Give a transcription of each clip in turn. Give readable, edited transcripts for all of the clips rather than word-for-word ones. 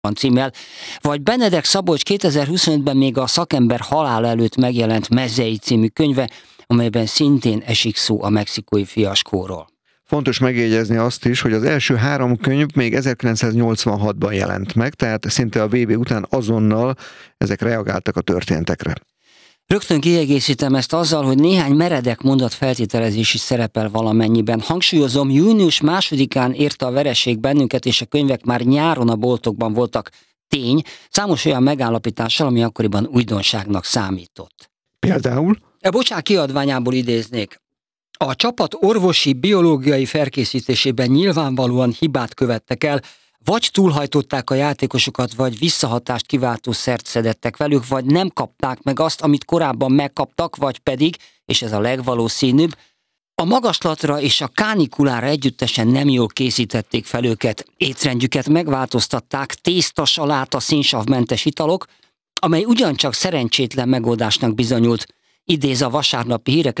címmel, vagy Benedek Szabolcs 2025-ben még a szakember halála előtt megjelent Mezei című könyve, amelyben szintén esik szó a mexikói fiaskóról. Fontos megjegyezni azt is, hogy az első 3 könyv még 1986-ban jelent meg, tehát szinte a VB után azonnal ezek reagáltak a történtekre. Rögtön kiegészítem ezt azzal, hogy néhány meredek mondat feltételezés is szerepel valamennyiben. Hangsúlyozom, június 2-án érte a vereség bennünket, és a könyvek már nyáron a boltokban voltak. Tény, számos olyan megállapítással, ami akkoriban újdonságnak számított. Például? Bocsánat, kiadványából idéznék. A csapat orvosi, biológiai felkészítésében nyilvánvalóan hibát követtek el, vagy túlhajtották a játékosokat, vagy visszahatást kiváltó szert szedettek velük, vagy nem kapták meg azt, amit korábban megkaptak, vagy pedig, és ez a legvalószínűbb, a magaslatra és a kánikulára együttesen nem jól készítették fel őket. Étrendjüket megváltoztatták, tészta, saláta, szénsavmentes italok, amely ugyancsak szerencsétlen megoldásnak bizonyult. Idéz a Vasárnapi Hírek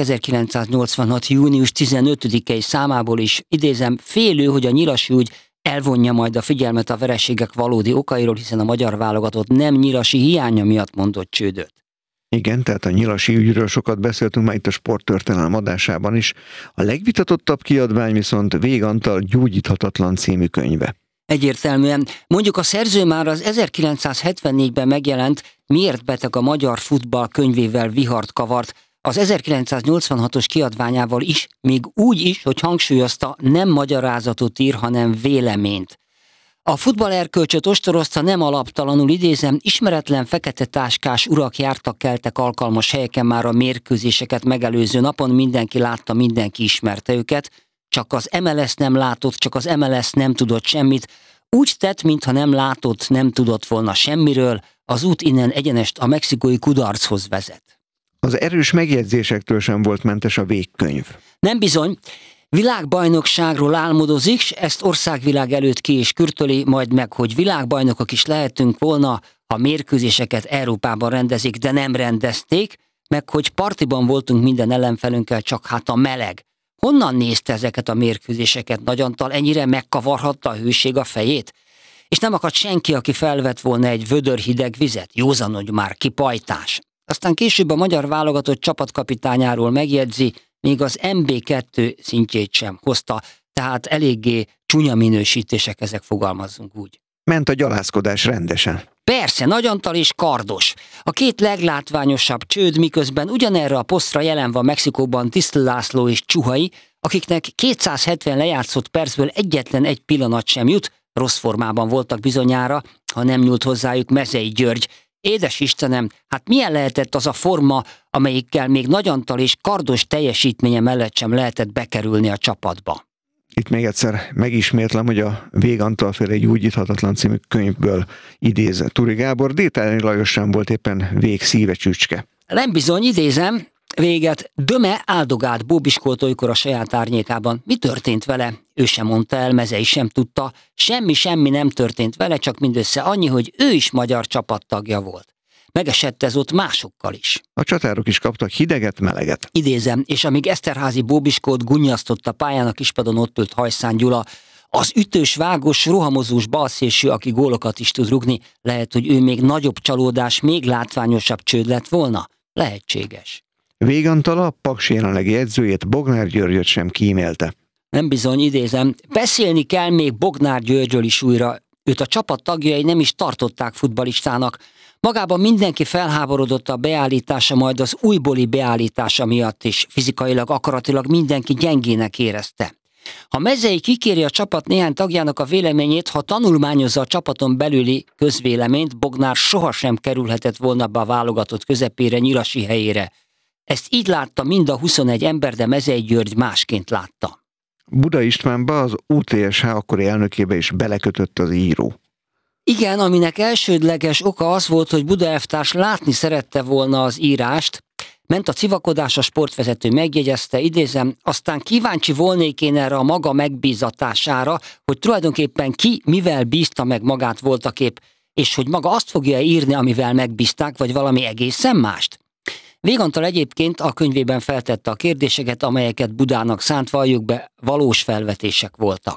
1986. június 15-i számából is, idézem, félő, hogy a Nyilasi ügy elvonja majd a figyelmet a vereségek valódi okairól, hiszen a magyar válogatott nem Nyilasi hiánya miatt mondott csődöt. Igen, tehát a Nyilasi ügyről sokat beszéltünk már itt a Sporttörténelem adásában is. A legvitatottabb kiadvány viszont Végh Antal Gyógyíthatatlan című könyve. Egyértelműen. Mondjuk a szerző már az 1974-ben megjelent Miért beteg a magyar futball könyvével vihart kavart, az 1986-os kiadványával is, még úgy is, hogy hangsúlyozta, nem magyarázatot ír, hanem véleményt. A futballerkölcsöt ostorozta, nem alaptalanul, idézem, ismeretlen fekete táskás urak jártak keltek alkalmas helyeken már a mérkőzéseket megelőző napon, mindenki látta, mindenki ismerte őket, csak az MLS nem látott, csak az MLS nem tudott semmit, úgy tett, mintha nem látott, nem tudott volna semmiről, az út innen egyenest a mexikói kudarchoz vezet. Az erős megjegyzésektől sem volt mentes a végkönyv. Nem bizony. Világbajnokságról álmodozik, s ezt országvilág előtt ki és kürtöli, majd meg, hogy világbajnokok is lehetünk volna, ha mérkőzéseket Európában rendezik, de nem rendezték, meg hogy partiban voltunk minden ellenfelünkkel, csak hát a meleg. Honnan nézte ezeket a mérkőzéseket Nagy Antal, ennyire megkavarhatta a hőség a fejét? És nem akadt senki, aki felvett volna egy vödör hideg vizet, józanodj már ki, pajtás. Aztán később a magyar válogatott csapatkapitányáról megjegyzi, még az MB2 szintjét sem hozta, tehát eléggé csúnya minősítések, ezek, fogalmazzunk úgy. Ment a gyalázkodás rendesen. Persze, Nagy Antal és Kardos. A két leglátványosabb csőd, miközben ugyanerre a posztra jelen van Mexikóban Tisztl László és Csuhai, akiknek 270 lejátszott percből egyetlen egy pillanat sem jut, rossz formában voltak bizonyára, ha nem nyúlt hozzájuk Mezei György. Édes Istenem, hát milyen lehetett az a forma, amelyikkel még Nagy Antal és Kardos teljesítménye mellett sem lehetett bekerülni a csapatba? Itt még egyszer megismétlem, hogy a Végh Antal féle Gyógyíthatatlan című könyvből idéz Turi Gábor, Détány Lajos sem volt éppen Végh szíve csücske. Nem bizony, idézem, Véget Döme áldogált bóbiskolt olykor a saját árnyékában. Mi történt vele? Ő sem mondta el, Mezei sem tudta. Semmi nem történt vele, csak mindössze annyi, hogy ő is magyar csapattagja volt. Megesett ez ott másokkal is. A csatárok is kaptak hideget, meleget. Idézem, és amíg Eszterházy bóbiskót gunnyasztott a pályán, a kispadon ott ült Hajszán Gyula, az ütős, vágós, rohamozós balszélső, aki gólokat is tud rugni, lehet, hogy ő még nagyobb csalódás, még látványosabb csőd lett volna? Lehetséges. Végh Antal a Paks jelenlegi edzőjét, Bognár Györgyöt sem kímélte. Nem bizony, idézem, beszélni kell még Bognár Györgyről is újra. Őt a csapat tagjai nem is tartották futballistának. Magában mindenki felháborodott a beállítása, majd az újbóli beállítása miatt is, fizikailag, akaratilag mindenki gyengének érezte. Ha Mezei kikéri a csapat néhány tagjának a véleményét, ha tanulmányozza a csapaton belüli közvéleményt, Bognár sohasem kerülhetett volna be a válogatott közepére, Nyilasi helyére. Ezt így látta mind a 21 ember, de Mezei György másként látta. Buda Istvánba, az UTSH akkori elnökébe is belekötött az író. Igen, aminek elsődleges oka az volt, hogy Buda elvtárs látni szerette volna az írást. Ment a civakodás, a sportvezető megjegyezte, idézem, aztán kíváncsi volnék én erre a maga megbízatására, hogy tulajdonképpen ki mivel bízta meg magát voltaképp, és hogy maga azt fogja írni, amivel megbízták, vagy valami egészen mást. Végh Antal egyébként a könyvében feltette a kérdéseket, amelyeket Budának szánt, valljuk be, valós felvetések voltak.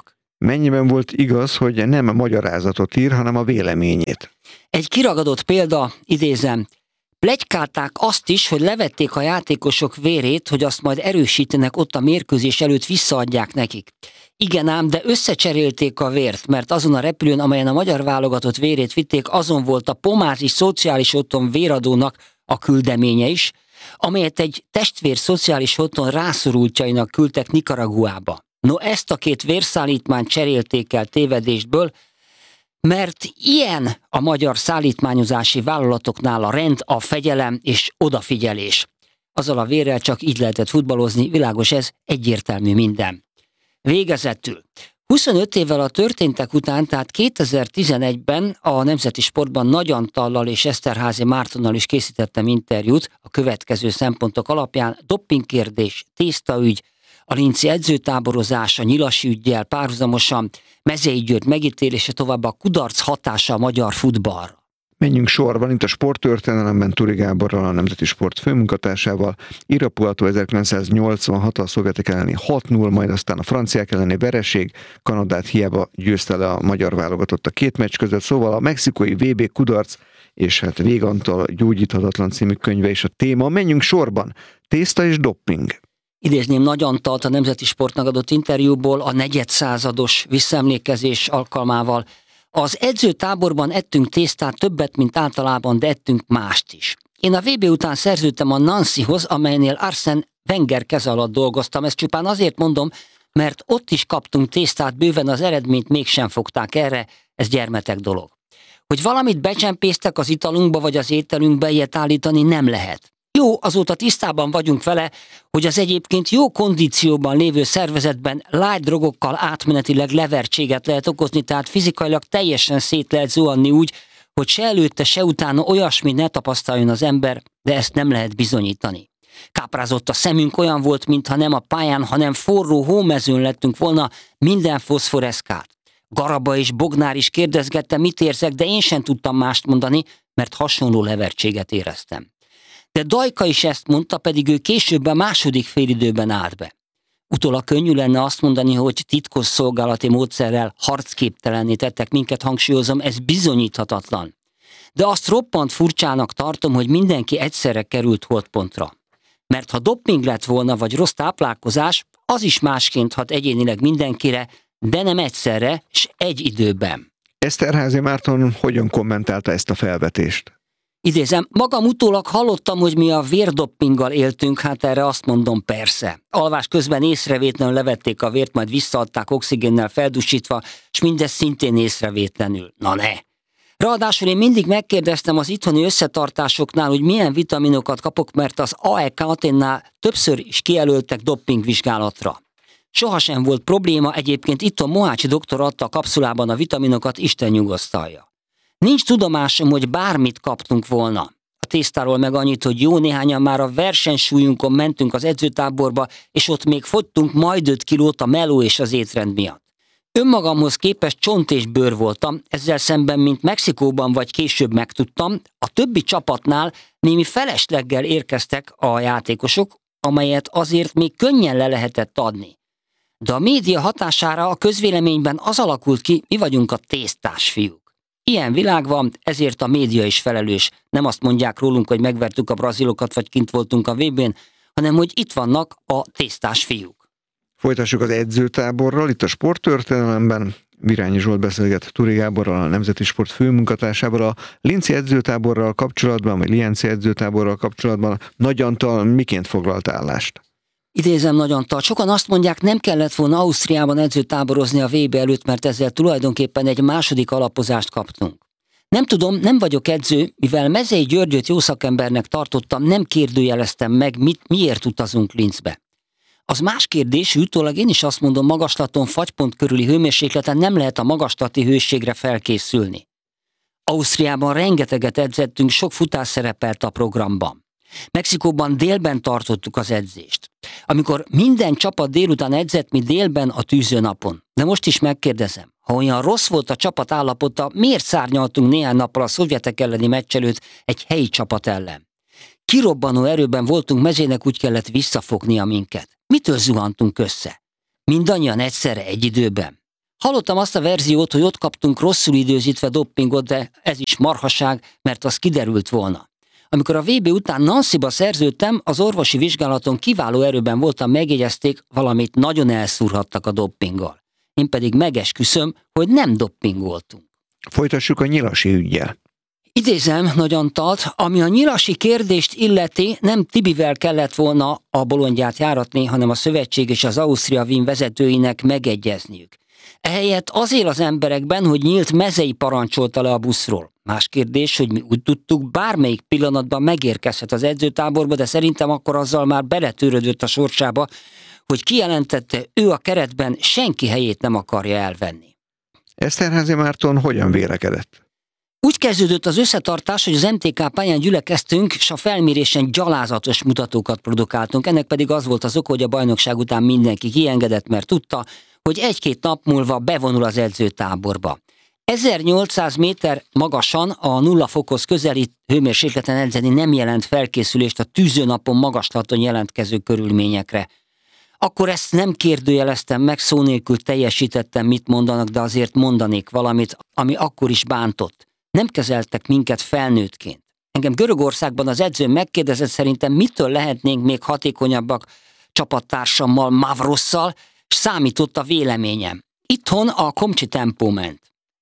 Mennyiben volt igaz, hogy nem a magyarázatot ír, hanem a véleményét? Egy kiragadott példa, idézem, pletykálták azt is, hogy levették a játékosok vérét, hogy azt majd erősítenek ott a mérkőzés előtt, visszaadják nekik. Igen ám, de összecserélték a vért, mert azon a repülőn, amelyen a magyar válogatott vérét vitték, azon volt a Pomázi Szociális Otthon véradónak a küldeménye is, amelyet egy testvér szociális otthon rászorultjainak küldtek Nikaraguába. No, ezt a két vérszállítmányt cserélték el tévedésből, mert ilyen a magyar szállítmányozási vállalatoknál a rend, a fegyelem és odafigyelés. Azzal a vérrel csak így lehetett futballozni, világos ez, egyértelmű minden. Végezetül. 25 évvel a történtek után, tehát 2011-ben a Nemzeti Sportban Nagy Antallal és Eszterházy Mártonnal is készítettem interjút a következő szempontok alapján: dopingkérdés, tésztaügy, a linci edzőtáborozás, a Nyilasi üggyel párhuzamosan, Mezei György megítélése, továbbá a kudarc hatása a magyar futballra. Menjünk sorban, itt a sporttörténelemben Turi Gáborral, a Nemzeti Sport főmunkatársával. Irapuato 1986 a szovjetek elleni 6-0, majd aztán a franciák elleni vereség, Kanadát hiába győzte le a magyar válogatott a két meccs között, szóval a mexikói VB kudarc, és hát Végantal gyógyíthatatlan című könyve is a téma. Menjünk sorban, tészta és doping. Idézném Nagy Antalt a Nemzeti Sportnak adott interjúból a negyedszázados visszaemlékezés alkalmával. Az edzőtáborban ettünk tésztát többet, mint általában, de ettünk mást is. Én a VB után szerződtem a Nancyhoz, amelynél Arsène Wenger keze alatt dolgoztam. Ezt csupán azért mondom, mert ott is kaptunk tésztát bőven, az eredményt mégsem fogták erre, ez gyermetek dolog. Hogy valamit becsempésztek az italunkba vagy az ételünkbe, ilyet állítani nem lehet. Jó, azóta tisztában vagyunk vele, hogy az egyébként jó kondícióban lévő szervezetben light drogokkal átmenetileg levertséget lehet okozni, tehát fizikailag teljesen szét lehet zuhanni úgy, hogy se előtte, se utána olyasmi ne tapasztaljon az ember, de ezt nem lehet bizonyítani. Káprázott a szemünk, olyan volt, mintha nem a pályán, hanem forró hómezőn lettünk volna, minden foszforeszkált. Garaba és Bognár is kérdezgette, mit érzek, de én sem tudtam mást mondani, mert hasonló levertséget éreztem. De Dajka is ezt mondta, pedig ő később a második félidőben állt be. Utólag könnyű lenne azt mondani, hogy titkos szolgálati módszerrel harcképtelenné tettek minket, hangsúlyozom, ez bizonyíthatatlan. De azt roppant furcsának tartom, hogy mindenki egyszerre került holdpontra. Mert ha doping lett volna, vagy rossz táplálkozás, az is másként hat egyénileg mindenkire, de nem egyszerre, s egy időben. Eszterházy Márton hogyan kommentálta ezt a felvetést? Idézem, magam utólag hallottam, hogy mi a vérdoppinggal éltünk, hát erre azt mondom, persze. Alvás közben észrevétlenül levették a vért, majd visszaadták oxigénnel feldusítva, és mindez szintén észrevétlenül. Na ne! Ráadásul én mindig megkérdeztem az itthoni összetartásoknál, hogy milyen vitaminokat kapok, mert az AEK Athénnál többször is kijelöltek dopingvizsgálatra. Sohasem volt probléma, egyébként itthon Mohácsi doktor adta a kapszulában a vitaminokat, Isten nyugosztalja. Nincs tudomásom, hogy bármit kaptunk volna. A tésztáról meg annyit, hogy jó néhányan már a versenysúlyunkon mentünk az edzőtáborba, és ott még fogytunk majd 5 kilót a meló és az étrend miatt. Önmagamhoz képest csont és bőr voltam, ezzel szemben, mint Mexikóban vagy később megtudtam, a többi csapatnál némi felesleggel érkeztek a játékosok, amelyet azért még könnyen le lehetett adni. De a média hatására a közvéleményben az alakult ki, mi vagyunk a tésztás fiúk. Ilyen világ van, ezért a média is felelős. Nem azt mondják rólunk, hogy megvertük a brazilokat, vagy kint voltunk a VB-n, hanem hogy itt vannak a tésztás fiúk. Folytassuk az edzőtáborral, itt a sporttörténelemben. Virányi Zsolt beszélget Turi Gáborral, a Nemzeti Sport főmunkatársával. A linci edzőtáborral kapcsolatban, vagy lienci edzőtáborral kapcsolatban Nagy Antal miként foglalt állást? Idézem Nagy Antal, sokan azt mondják, nem kellett volna Ausztriában edzőtáborozni a VB előtt, mert ezzel tulajdonképpen egy második alapozást kaptunk. Nem tudom, nem vagyok edző, mivel Mezei Györgyöt jó szakembernek tartottam, nem kérdőjeleztem meg, miért utazunk Linzbe. Az más kérdés, utólag én is azt mondom, magaslaton, fagypont körüli hőmérsékleten nem lehet a magaslati hőségre felkészülni. Ausztriában rengeteget edzettünk, sok futás szerepelt a programban. Mexikóban délben tartottuk az edzést. Amikor minden csapat délután edzett, mi délben a tűzőnapon. De most is megkérdezem, ha olyan rossz volt a csapat állapota, miért szárnyaltunk néhány nappal a szovjetek elleni meccs előtt egy helyi csapat ellen? Kirobbanó erőben voltunk, Mezének úgy kellett visszafognia minket. Mitől zuhantunk össze? Mindannyian egyszerre egy időben. Hallottam azt a verziót, hogy ott kaptunk rosszul időzítve doppingot, de ez is marhaság, mert az kiderült volna. Amikor a VB után Nancyba szerződtem, az orvosi vizsgálaton kiváló erőben voltam, megjegyezték, valamit nagyon elszúrhattak a doppinggal. Én pedig megesküszöm, hogy nem doppingoltunk. Folytassuk a Nyilasi üggyel. Idézem Nagy Antalt, ami a nyilasi kérdést illeti, nem Tibivel kellett volna a bolondját járatni, hanem a szövetség és az Ausztria Wien vezetőinek megegyezniük. Ehelyett az él az emberekben, hogy Nyilt mezei parancsolta le a buszról. Más kérdés, hogy mi úgy tudtuk, bármelyik pillanatban megérkezhet az edzőtáborba, de szerintem akkor azzal már beletörődött a sorsába, hogy kijelentette, ő a keretben senki helyét nem akarja elvenni. Eszterházy Márton hogyan vélekedett? Úgy kezdődött az összetartás, hogy az MTK pályán gyülekeztünk, és a felmérésen gyalázatos mutatókat produkáltunk. Ennek pedig az volt az oka, hogy a bajnokság után mindenki kiengedett, mert tudta, hogy egy-két nap múlva bevonul az edzőtáborba. 1800 méter magasan a 0 fokhoz közeli hőmérsékleten edzeni nem jelent felkészülést a tűzőnapon magaslaton jelentkező körülményekre. Akkor ezt nem kérdőjeleztem meg, szó nélkül teljesítettem, mit mondanak, de azért mondanék valamit, ami akkor is bántott. Nem kezeltek minket felnőttként. Engem Görögországban az edző megkérdezett, szerintem mitől lehetnénk még hatékonyabbak csapattársammal, Mavrosszal, és számított a véleményem. Itthon a komcsi tempó ment,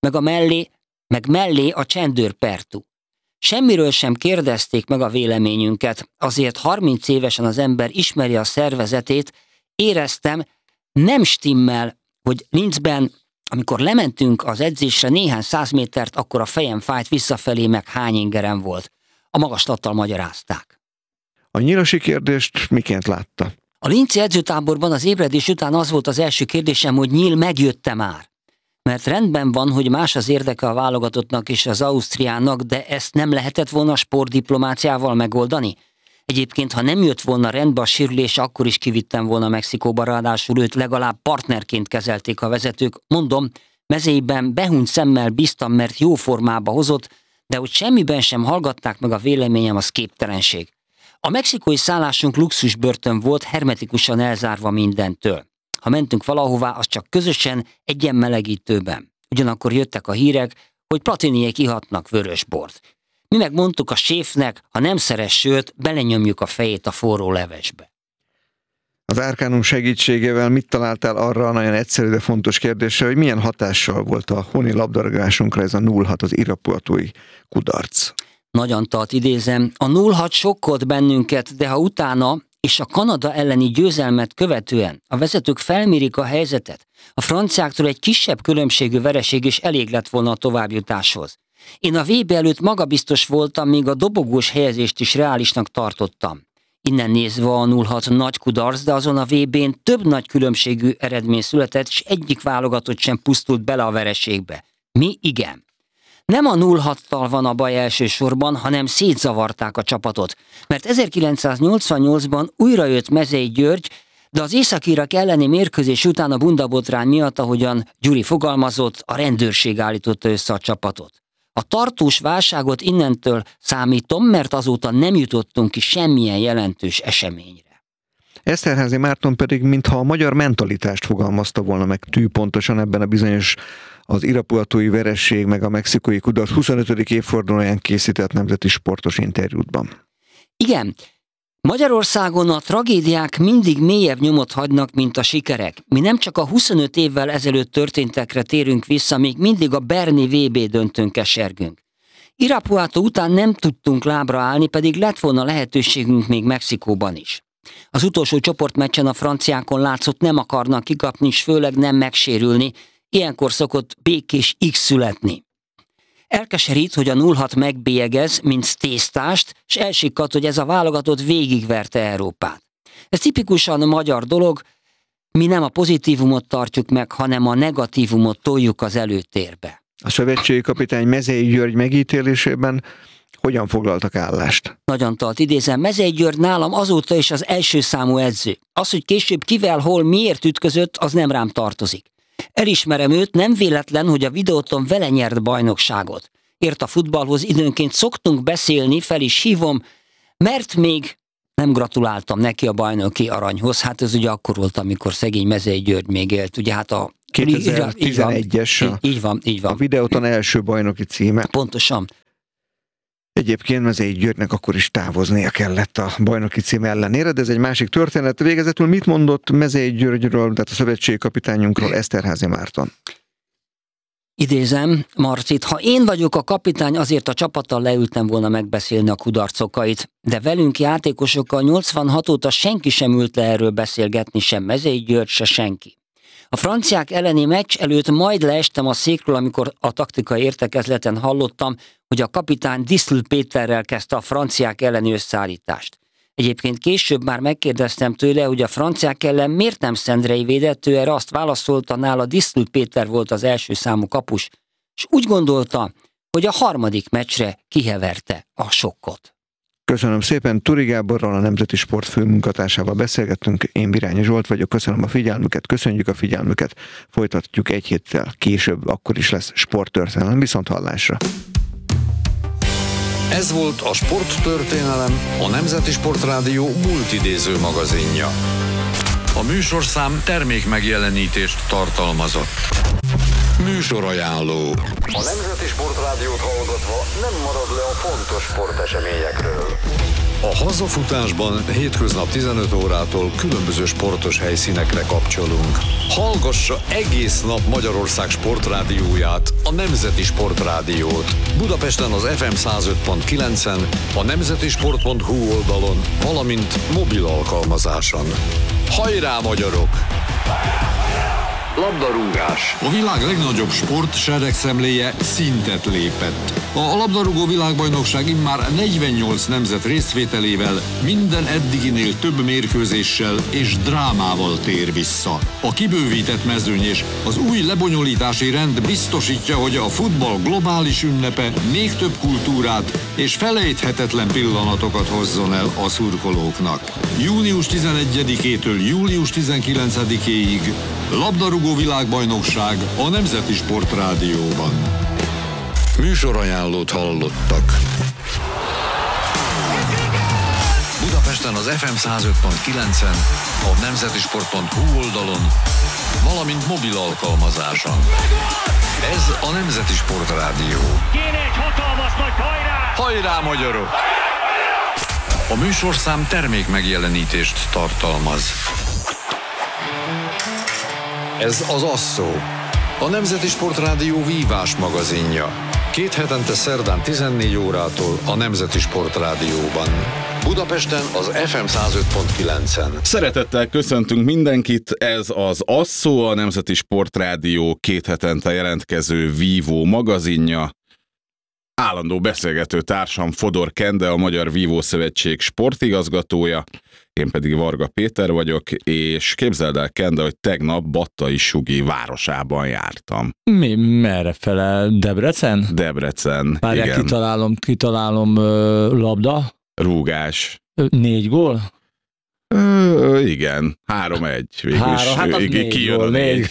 meg mellé a csendőrpertú. Semmiről sem kérdezték meg a véleményünket, azért 30 évesen az ember ismeri a szervezetét, éreztem, nem stimmel, hogy Linzben, amikor lementünk az edzésre néhány 100 métert, akkor a fejem fájt, visszafelé meg hány ingerem volt. A magaslattal magyarázták. A nyilasi kérdést miként látta? A linci edzőtáborban az ébredés után az volt az első kérdésem, hogy Nyíl megjötte már. Mert rendben van, hogy más az érdeke a válogatottnak és az Ausztriának, de ezt nem lehetett volna sportdiplomáciával megoldani? Egyébként, ha nem jött volna rendbe a sérülés, akkor is kivittem volna Mexikóba, ráadásul őt legalább partnerként kezelték a vezetők. Mondom, mezeiben behunyt szemmel bíztam, mert jó formába hozott, de hogy semmiben sem hallgatták meg a véleményem, az képtelenség. A mexikói szállásunk luxusbörtön volt, hermetikusan elzárva mindentől. Ha mentünk valahová, az csak közösen, egyen melegítőben. Ugyanakkor jöttek a hírek, hogy Platiniék ihatnak vörösbort. Mi megmondtuk a séfnek, ha nem szeres sört, belenyomjuk a fejét a forró levesbe. Az Arcanum segítségével mit találtál arra a nagyon egyszerű, de fontos kérdésre, hogy milyen hatással volt a honi labdarúgásunkra ez a 0-6, az irapuatói kudarc? Nagy Antalt idézem, a 0-6 sokkolt bennünket, de ha utána és a Kanada elleni győzelmet követően a vezetők felmérik a helyzetet, a franciáktól egy kisebb különbségű vereség is elég lett volna a továbbjutáshoz. Én a VB előtt magabiztos voltam, még a dobogós helyezést is reálisnak tartottam. Innen nézve a 0-6 nagy kudarc, de azon a VB-n több nagy különbségű eredmény született, és egyik válogatott sem pusztult bele a vereségbe. Mi igen. Nem a 0-6-tal van a baj elsősorban, hanem szétzavarták a csapatot. Mert 1988-ban újra jött Mezei György, de az északirak elleni mérkőzés után a bundabotrány miatt, ahogyan Gyuri fogalmazott, a rendőrség állította össze a csapatot. A tartós válságot innentől számítom, mert azóta nem jutottunk ki semmilyen jelentős eseményre. Eszterházy Márton pedig mintha a magyar mentalitást fogalmazta volna meg tűpontosan ebben a bizonyos az irapuatói veresség meg a mexikói kudarc 25. évfordulóján készített nemzeti sportos interjútban. Igen, Magyarországon a tragédiák mindig mélyebb nyomot hagynak, mint a sikerek. Mi nem csak a 25 évvel ezelőtt történtekre térünk vissza, még mindig a berni VB döntőn kesergünk. Irapuato után nem tudtunk lábra állni, pedig lett volna lehetőségünk még Mexikóban is. Az utolsó csoportmeccsen a franciákon látszott, nem akarnak kikapni, és főleg nem megsérülni, ilyenkor szokott békés X születni. Elkeserít, hogy a 0-6 megbélyegez, mint tésztást, és elsikkadt, hogy ez a válogatott végigverte Európát. Ez tipikusan magyar dolog, mi nem a pozitívumot tartjuk meg, hanem a negatívumot toljuk az előtérbe. A szövetségi kapitány Mezei György megítélésében hogyan foglaltak állást? Nagy Antalt idézem, Mezei György nálam azóta is az első számú edző. Az, hogy később kivel, hol, miért ütközött, az nem rám tartozik. Elismerem őt, nem véletlen, hogy a videóton vele nyert bajnokságot. Ért a futballhoz, időnként szoktunk beszélni, fel is hívom, mert még nem gratuláltam neki a bajnoki aranyhoz. Hát ez ugye akkor volt, amikor szegény Mezei György még élt. Ugye hát a 2011-es így van. A Videoton első bajnoki címe. Pontosan. Egyébként Mezei Györgynek akkor is távoznia kellett a bajnoki cím ellenére, de ez egy másik történet. Végezetül mit mondott Mezei Györgyről, tehát a szövetségi kapitányunkról Eszterházy Márton? Idézem Marcit, ha én vagyok a kapitány, azért a csapattal leültem volna megbeszélni a kudarcokait, de velünk játékosokkal 86 óta senki sem ült le erről beszélgetni, sem Mezei György, se senki. A franciák elleni meccs előtt majd leestem a székről, amikor a taktikai értekezleten hallottam, hogy a kapitány Diszl Péterrel kezdte a franciák elleni összeállítást. Egyébként később már megkérdeztem tőle, hogy a franciák ellen miért nem Szendrei védett, ő erre azt válaszolta, nála Diszl Péter volt az első számú kapus, és úgy gondolta, hogy a harmadik meccsre kiheverte a sokkot. Köszönöm szépen, Turi Gáborral, a Nemzeti Sport főmunkatársával beszélgettünk, én Birányi Zsolt vagyok, köszönöm a figyelmüket, köszönjük a figyelmüket, folytatjuk egy héttel később, akkor is lesz sporttörténelem, viszont hallásra. Ez volt a Sporttörténelem, a Nemzeti Sportrádió multidéző magazinja. A műsorszám termékmegjelenítést tartalmazott. Műsorajánló. A Nemzeti Sportrádiót hallgatva nem marad le a fontos sporteseményekről. A hazafutásban hétköznap 15 órától különböző sportos helyszínekre kapcsolunk. Hallgassa egész nap Magyarország sportrádióját, a Nemzeti Sportrádiót. Budapesten az FM 105.9-en, a nemzetisport.hu oldalon, valamint mobil alkalmazáson. Hajrá, magyarok! Labdarúgás. A világ legnagyobb sport seregszemléje szintet lépett. A labdarúgó világbajnokság immár 48 nemzet részvételével, minden eddiginél több mérkőzéssel és drámával tér vissza. A kibővített mezőny és az új lebonyolítási rend biztosítja, hogy a futball globális ünnepe még több kultúrát és felejthetetlen pillanatokat hozzon el a szurkolóknak. Június 11-től július 19-éig labdarúgó világbajnokság a Nemzeti Sportrádióban. Műsorajánlót hallottak. Budapesten az FM 105.9-en, a nemzetisport.hu oldalon, valamint mobil alkalmazáson. Ez a Nemzeti Sportrádió. Kéne egy hatalmas nagy hajrá! Hajrá, magyarok! A műsorszám termékmegjelenítést tartalmaz. Ez az Asszó, a Nemzeti Sportrádió vívás magazinja. 2 hetente szerdán 14 órától a Nemzeti Sportrádióban. Budapesten az FM 105.9-en. Szeretettel köszöntünk mindenkit, ez az Asszó, a Nemzeti Sportrádió 2 hetente jelentkező vívó magazinja. Állandó beszélgető társam Fodor Kende, a Magyar Vívó Szövetség sportigazgatója, én pedig Varga Péter vagyok, és képzeld el, Kende, hogy tegnap Battai Sugi városában jártam. Merre fele? Debrecen? Debrecen, Várjál, igen. kitalálom Rúgás. 4 gól? Igen, 3-1. Végül is hát az kijön a négy.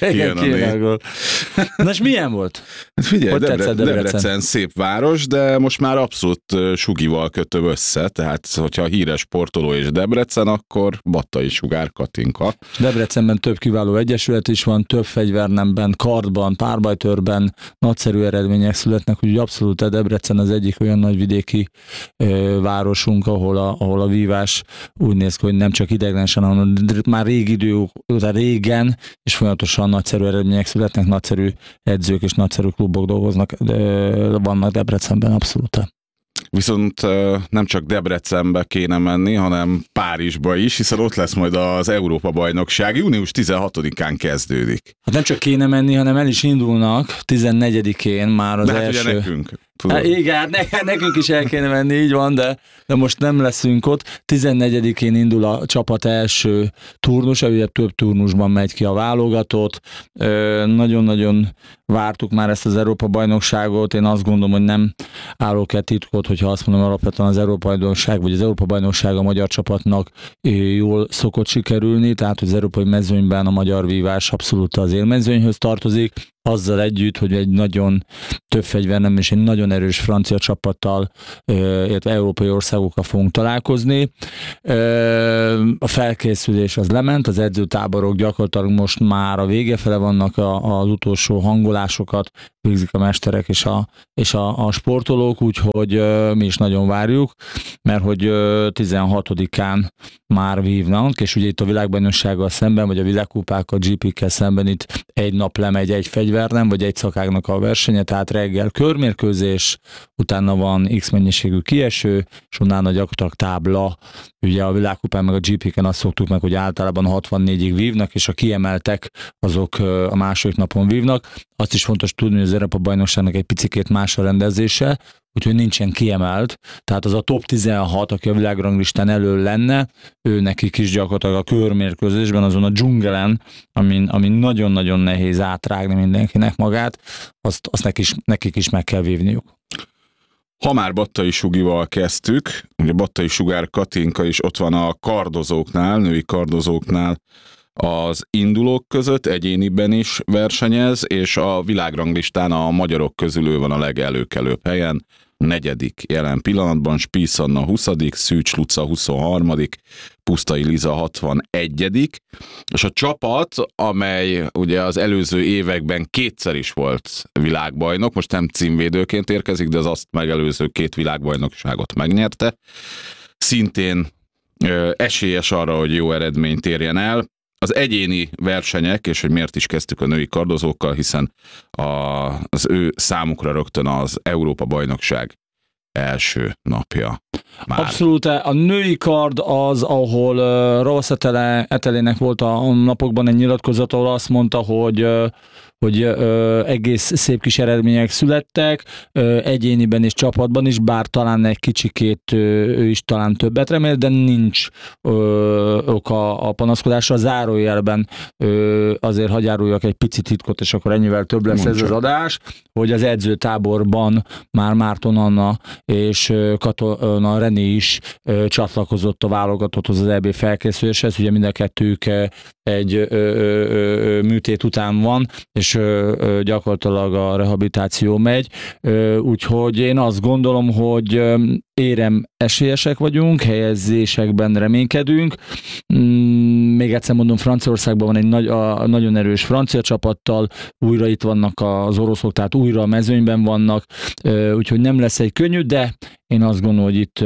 Na és milyen volt? Figyelj, Hogy Debrecen szép város, de most már abszolút Sugival kötöm össze, tehát hogyha híres sportoló és Debrecen, akkor Battai Sugár Katinka. Debrecenben több kiváló egyesület is van, több fegyvernemben, kardban, párbajtőrben nagyszerű eredmények születnek, úgyhogy abszolút a Debrecen az egyik olyan nagyvidéki városunk, ahol a vívás úgy néz ki, hogy nem csak ideiglenesen, hanem már régen, és folyamatosan nagyszerű eredmények születnek, nagyszerű edzők és nagyszerű klubok dolgoznak, vannak Debrecenben abszolút. Viszont nem csak Debrecenbe kéne menni, hanem Párizsba is, hiszen ott lesz majd az Európa-bajnokság, június 16-án kezdődik. Hát nem csak kéne menni, hanem el is indulnak 14-én már az de első. Hát ugye nekünk. Hát igen, nekünk is el kéne menni, így van, de most nem leszünk ott. 14-én indul a csapat első turnusa, ugye több turnusban megy ki a válogatott. Nagyon-nagyon vártuk már ezt az Európa-bajnokságot. Én azt gondolom, hogy nem állok el titkot, hogyha azt mondom, alapvetően az Európa-bajnokság, vagy az Európa-bajnokság a magyar csapatnak jól szokott sikerülni, tehát az európai mezőnyben a magyar vívás abszolút az élmezőnyhöz tartozik. azzal együtt, hogy egy nagyon több fegyvernem és egy nagyon erős francia csapattal, illetve európai országokkal fogunk találkozni. A felkészülés az lement, az edzőtáborok gyakorlatilag most már a vége fele vannak, az utolsó hangolásokat végzik a mesterek és a sportolók, úgyhogy mi is nagyon várjuk, mert hogy 16-án már vívnak, és ugye itt a világbajnoksággal szemben, vagy a világkupákkal, GP-kkel szemben itt egy nap lemegy egy fegyvernem, vagy egy szakágnak a versenye, tehát reggel körmérkőzés, utána van X mennyiségű kieső, és utána gyakorlatilag tábla. Ugye a világkupán meg a GP-ken azt szoktuk meg, hogy általában 64-ig vívnak, és a kiemeltek azok a második napon vívnak. Azt is fontos tudni, hogy az Európa-bajnokságnak egy picikét más a rendezése, úgyhogy nincsen kiemelt, tehát az a top 16, aki a világranglistán elől lenne, ő nekik is gyakorlatilag a körmérkőzésben, azon a dzsungelen, amin nagyon-nagyon nehéz átrágni mindenkinek magát, azt nekik is meg kell vívniuk. Ha már Battai Sugival kezdtük, ugye Battai Sugár Katinka is ott van a kardozóknál, női kardozóknál az indulók között, egyéniben is versenyez, és a világranglistán a magyarok közül ő van a legelőkelőbb helyen, 4. jelen pillanatban, Spiess Anna 20., Szűcs Luca 23., Pusztai Liza 61. És a csapat, amely ugye az előző években kétszer is volt világbajnok, most nem címvédőként érkezik, de az azt megelőző 2 világbajnokságot megnyerte, szintén esélyes arra, hogy jó eredményt érjen el. Az egyéni versenyek, és hogy miért is kezdtük a női kardozókkal, hiszen az ő számukra rögtön az Európa-bajnokság első napja. Már. Abszolút, a női kard az, ahol Ravasz Etelének volt a napokban egy nyilatkozat, ahol azt mondta, hogy egész szép kis eredmények születtek, egyéniben és csapatban is, bár talán egy kicsikét ő is talán többet remél, de nincs oka a panaszkodásra. A zárójelben azért hagyjáruljak egy pici titkot, és akkor ennyivel több lesz ez az adás, hogy az edzőtáborban már Márton Anna és Katona René is csatlakozott a válogatotthoz az EB felkészüléshez, ugye mind a kettők egy műtét után van, és gyakorlatilag a rehabilitáció megy, úgyhogy én azt gondolom, hogy érem esélyesek vagyunk, helyezésekben reménykedünk. Még egyszer mondom, Franciaországban van egy nagyon erős francia csapattal, újra itt vannak az oroszok, tehát újra a mezőnyben vannak, úgyhogy nem lesz egy könnyű, de én azt gondolom, hogy itt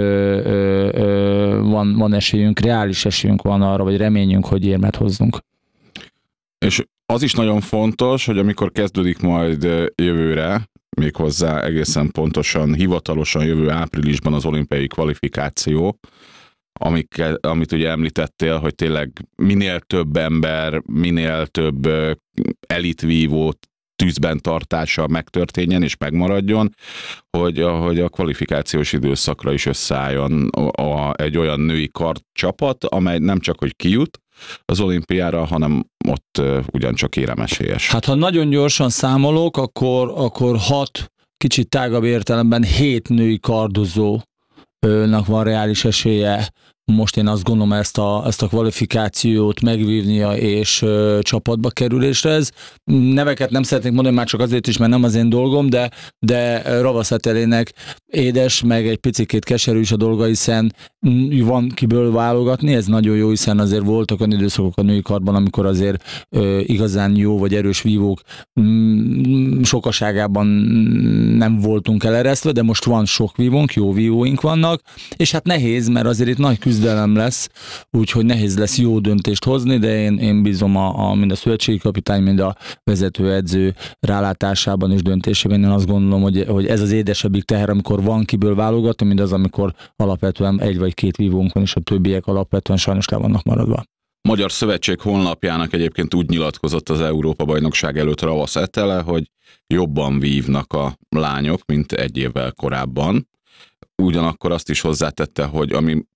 van esélyünk, reális esélyünk van arra, vagy reményünk, hogy érmet hozzunk. És az is nagyon fontos, hogy amikor kezdődik majd jövőre, méghozzá egészen pontosan, hivatalosan jövő áprilisban az olimpiai kvalifikáció, amit ugye említettél, hogy tényleg minél több ember, minél több elitvívó tűzben tartása megtörténjen és megmaradjon, hogy a kvalifikációs időszakra is összeálljon egy olyan női kardcsapat, amely nem csak hogy kijut az olimpiára, hanem ott ugyancsak éremesélyes. Hát ha nagyon gyorsan számolok, akkor 6, kicsit tágabb értelemben 7 női kardozónak van reális esélye. Most én azt gondolom ezt a kvalifikációt megvívnia és csapatba kerülésre. Ez neveket nem szeretnék mondani, már csak azért is, mert nem az én dolgom, de Ravasz Etelének édes, meg egy picikét keserű is a dolga, hiszen van kiből válogatni, ez nagyon jó, hiszen azért voltak olyan időszakok a női kardban, amikor azért igazán jó vagy erős vívók sokaságában nem voltunk eleresztve, de most van sok vívónk, jó vívóink vannak, és hát nehéz, mert azért itt nagy küzdelem lesz, úgyhogy nehéz lesz jó döntést hozni, de én bízom mind a szövetségi kapitány, mind a vezetőedző rálátásában és döntésében. Én azt gondolom, hogy ez az édesebbik teher, amikor van kiből válogatni, mint az, amikor alapvetően 1 vagy 2 vívónk van, és a többiek alapvetően sajnos le vannak maradva. Magyar Szövetség honlapjának egyébként úgy nyilatkozott az Európa-bajnokság előtt Ravasz Etele, hogy jobban vívnak a lányok, mint egy évvel korábban. Ugyanakkor azt is hozzátette, hogy ami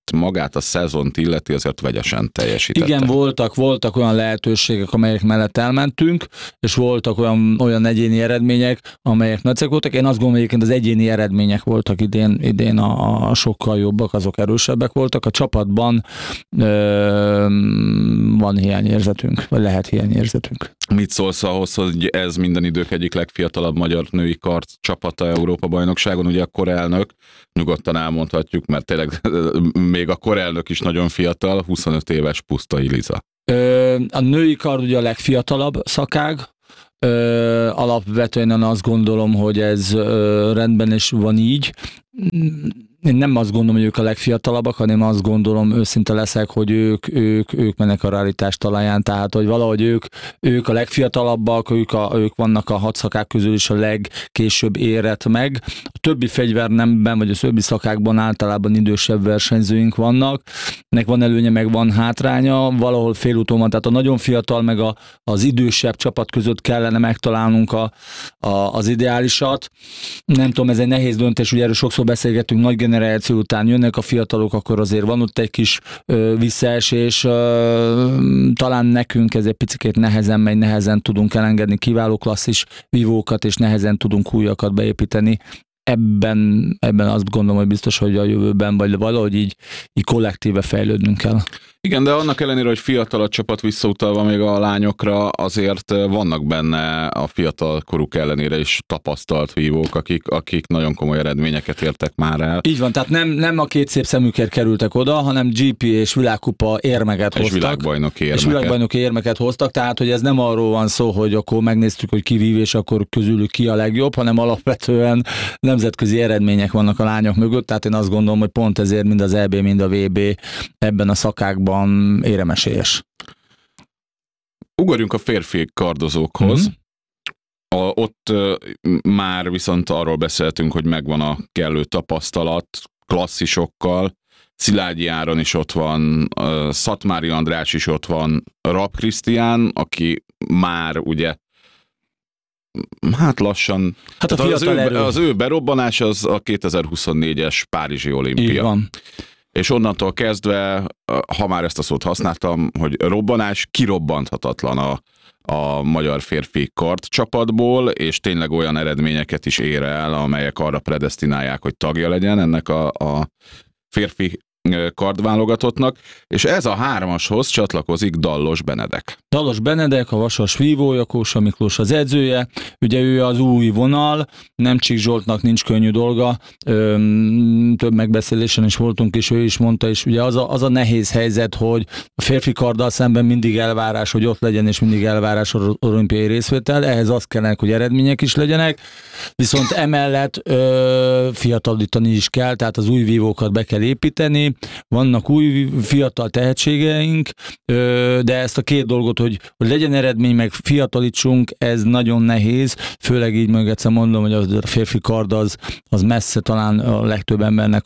magát a szezont illeti, azért vegyesen teljesítette. Igen, voltak olyan lehetőségek, amelyek mellett elmentünk, és voltak olyan egyéni eredmények, amelyek nagyszerűek voltak. Én azt gondolom, hogy egyébként az egyéni eredmények voltak idén a sokkal jobbak, azok erősebbek voltak. A csapatban van hiányérzetünk, vagy lehet hiányérzetünk. Mit szólsz ahhoz, hogy ez minden idők egyik legfiatalabb magyar női kard csapata Európa-bajnokságon, ugye a korelnök, nyugodtan elmondhatjuk, mert tényleg még a korelnök is nagyon fiatal, 25 éves Pusztai Liza. A női kard ugye a legfiatalabb szakág, alapvetően azt gondolom, hogy ez rendben is van így. Én nem azt gondolom, hogy ők a legfiatalabbak, hanem azt gondolom, őszinte leszek, hogy ők mennek a realitás talaján, tehát hogy valahogy ők a legfiatalabbak, ők vannak a 6 szakák közül is a legkésőbb érett meg. A többi fegyvernemben, vagy a többi szakákban általában idősebb versenyzőink vannak. Nek van előnye, meg van hátránya, valahol félúton van, tehát a nagyon fiatal, meg az idősebb csapat között kellene megtalálnunk az ideálisat. Nem tudom, ez egy nehéz döntés, ugye erről sokszor beszélgetünk, nagy generáció után jönnek a fiatalok, akkor azért van ott egy kis visszaesés, talán nekünk ez egy picit nehezen megy, nehezen tudunk elengedni kiváló klasszis vívókat, és nehezen tudunk újakat beépíteni. Ebben azt gondolom, hogy biztos, hogy a jövőben, vagy valahogy így kollektíve fejlődnünk kell. Igen, de annak ellenére, hogy fiatal a csapat, visszautalva még a lányokra, azért vannak benne a fiatal koruk ellenére is tapasztalt vívók, akik nagyon komoly eredményeket értek már el. Így van, tehát nem a két szép szemükért kerültek oda, hanem GP és világkupa érmeket hoztak. És világbajnoki érmeket hoztak, tehát hogy ez nem arról van szó, hogy akkor megnéztük, hogy ki vív, és akkor közülük ki a legjobb, hanem alapvetően nemzetközi eredmények vannak a lányok mögött, tehát én azt gondolom, hogy pont ezért mind az EB, mind a VB ebben a szakákban éremesélyes. Ugorjunk a férfi kardozókhoz. Ott már viszont arról beszéltünk, hogy megvan a kellő tapasztalat klasszisokkal. Szilágyi Áron is ott van, Szatmári András is ott van, Rapp Krisztián, aki már ugye lassan. Hát az ő berobbanás az a 2024-es Párizsi olimpia. Így van. És onnantól kezdve, ha már ezt a szót használtam, hogy robbanás, kirobbanthatatlan a magyar férfi kardcsapatból, és tényleg olyan eredményeket is ér el, amelyek arra predesztinálják, hogy tagja legyen ennek a férfi kardválogatottnak, és ez a 3-ashoz csatlakozik Dallos Benedek. Dallos Benedek, a Vasas vívója, Kósa Miklós az edzője, ugye ő az új vonal, Nemcsik Zsoltnak nincs könnyű dolga, több megbeszélésen is voltunk, és ő is mondta, és ugye az a nehéz helyzet, hogy a férfi karddal szemben mindig elvárás, hogy ott legyen, és mindig elvárás az olimpiai részvétel, ehhez az kellene, hogy eredmények is legyenek, viszont emellett fiatalítani is kell, tehát az új vívókat be kell építeni, vannak új fiatal tehetségeink, de ezt a két dolgot, hogy legyen eredmény, meg fiatalítsunk, ez nagyon nehéz, főleg így meg egyszer mondom, hogy a férfi kard az messze talán a legtöbb embernek